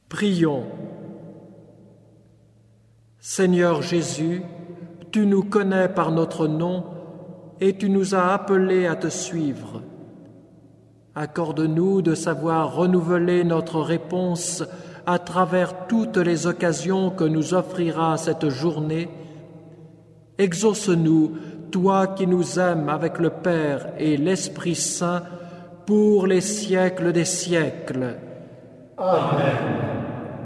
Prions. Seigneur Jésus, tu nous connais par notre nom et tu nous as appelés à te suivre. Accorde-nous de savoir renouveler notre réponse à travers toutes les occasions que nous offrira cette journée. Exauce-nous, toi qui nous aimes avec le Père et l'Esprit Saint, pour les siècles des siècles. Amen.